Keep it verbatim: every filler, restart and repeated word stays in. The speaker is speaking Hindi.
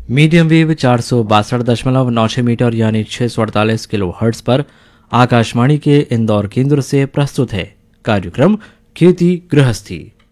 मीडियम वेव चार सौ बासठ दशमलव नौ छह मीटर यानी छह सौ अड़तालीस किलो हर्ट्स पर आकाशवाणी के इंदौर केंद्र से प्रस्तुत है कार्यक्रम खेती गृहस्थी।